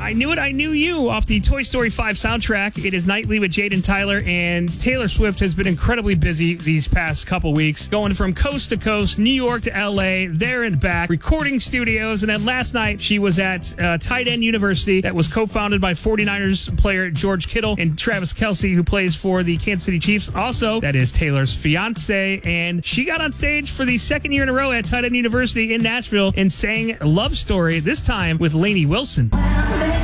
I Knew It, I Knew You off the Toy Story 5 soundtrack. It is Nightly with Jade and Tyler, and Taylor Swift has been incredibly busy these past couple weeks, going from coast to coast, New York to LA, there and back, recording studios, and then last night she was at Tight End University that was co-founded by 49ers player George Kittle and Travis Kelce, who plays for the Kansas City Chiefs. Also, that is Taylor's fiance, and she got on stage for the second year in a row at Tight End University in Nashville and sang Love Story, this time with Lainey Wilson.